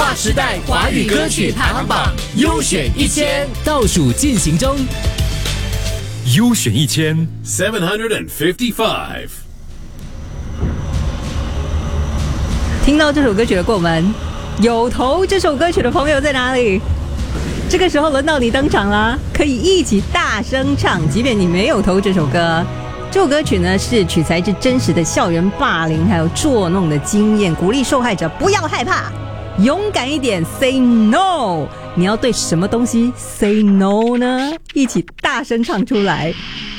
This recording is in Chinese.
划时代华语歌曲排行榜优选1000倒数进行中。 优选 755。 听到这首歌曲的过门，有投这首歌曲的朋友在哪里？这个时候轮到你登场啦，可以一起大声唱，即便你没有投这首歌。这首歌曲呢是取材自真实的校园霸凌还有捉弄的经验，鼓励受害者不要害怕，勇敢一点 ，say no。你要对什么东西 say no 呢？一起大声唱出来。